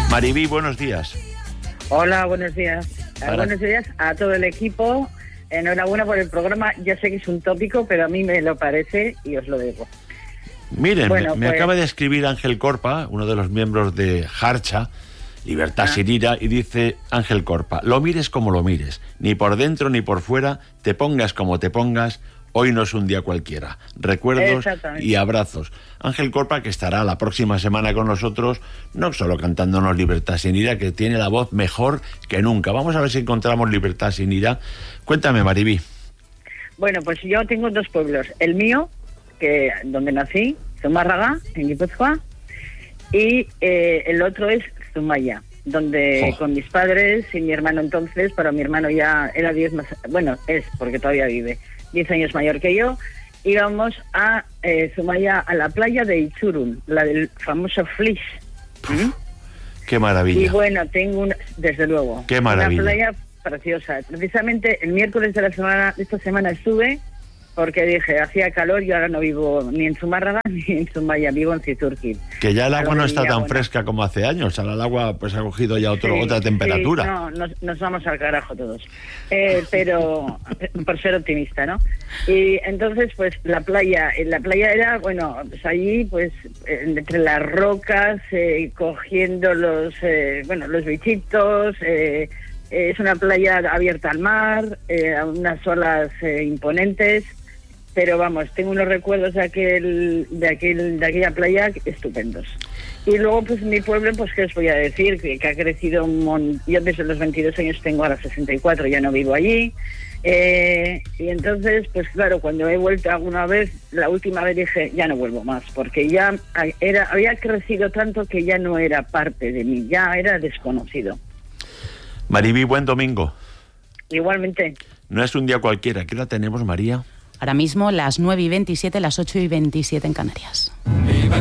Maribí, buenos días. Hola, buenos días. Buenos días a todo el equipo. Enhorabuena por el programa. Ya sé que es un tópico, pero a mí me lo parece y os lo digo. Miren, me acaba de escribir Ángel Corpa, uno de los miembros de Jarcha, Libertad sin Ira, y dice Ángel Corpa: lo mires como lo mires, ni por dentro ni por fuera, te pongas como te pongas, hoy no es un día cualquiera. Recuerdos y abrazos. Ángel Corpa, que estará la próxima semana con nosotros, no solo cantándonos Libertad sin Ira, que tiene la voz mejor que nunca. Vamos a ver si encontramos Libertad sin Ira. Cuéntame, Maribí. Bueno, pues yo tengo dos pueblos. El mío, que donde nací, Zumárraga, en Guipúzcoa, y el otro es Zumaya, donde con mis padres y mi hermano entonces, pero mi hermano ya era 10 más, bueno, es porque todavía vive, 10 años mayor que yo, íbamos a Zumaya, a la playa de Itzurun, la del famoso Flish. ¡Qué maravilla! Y bueno, tengo desde luego, ¡qué maravilla! Una playa preciosa. Precisamente el miércoles de esta semana estuve, porque dije, hacía calor y ahora no vivo ni en Zumárraga ni en Zumaya, vivo en Cizurquil. Que ya el agua no está tan fresca como hace años, ahora el agua pues ha cogido ya otra temperatura. Sí, no, nos vamos al carajo todos. Pero, por ser optimista, ¿no? Y entonces, pues la playa era, bueno, pues allí, pues, entre las rocas, cogiendo los bichitos, es una playa abierta al mar, a unas olas imponentes, pero vamos, tengo unos recuerdos de aquella playa estupendos. Y luego, pues mi pueblo, pues qué os voy a decir, que ha crecido un montón. Yo desde los 22 años tengo ahora 64, ya no vivo allí. Y entonces, pues claro, cuando he vuelto alguna vez, la última vez dije, ya no vuelvo más, porque ya había crecido tanto que ya no era parte de mí, ya era desconocido. Maribí, buen domingo. Igualmente. No es un día cualquiera. ¿Qué edad tenemos, María? Ahora mismo las 9:27, las 8:27 en Canarias.